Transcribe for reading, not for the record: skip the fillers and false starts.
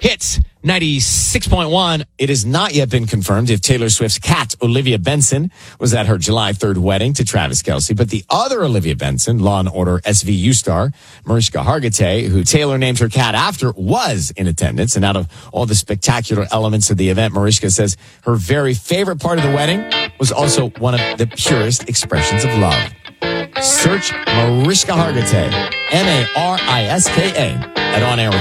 Hits 96.1. It has not yet been confirmed if Taylor Swift's cat, Olivia Benson, was at her July 3rd wedding to Travis Kelce. But the other Olivia Benson, Law & Order SVU star, Mariska Hargitay, who Taylor named her cat after, was in attendance. And out of all the spectacular elements of the event, Mariska says her very favorite part of the wedding was also one of the purest expressions of love. Search Mariska Hargitay, Mariska, at On Air with